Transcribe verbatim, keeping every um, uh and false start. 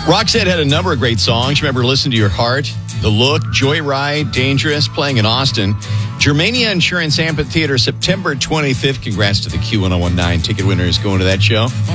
Roxette had a number of great songs. Remember Listen to Your Heart, The Look, Joyride, Dangerous, playing in Austin. Germania Insurance Amphitheater, September twenty-fifth. Congrats to the Q ten nineteen ticket winners going to that show.